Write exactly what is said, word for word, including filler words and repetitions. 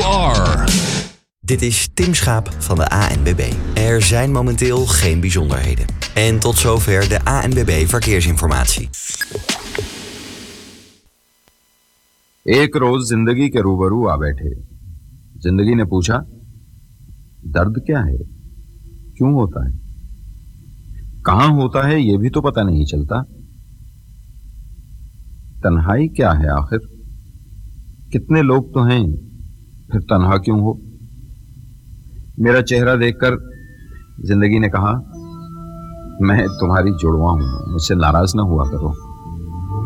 are. Dit is Tim Schaap van de A N W B. Er zijn momenteel geen bijzonderheden. En tot zover de A N W B verkeersinformatie. एक रोज जिंदगी के रूबरू आ बैठे। जिंदगी ने पूछा, दर्द क्या है, क्यों होता है, कहां होता है, यह भी तो पता नहीं चलता। तन्हाई क्या है आखिर, कितने लोग तो हैं, फिर तन्हा क्यों हो। मेरा चेहरा देखकर जिंदगी ने कहा, मैं तुम्हारी जुड़वा हूं, मुझसे नाराज ना हुआ करो।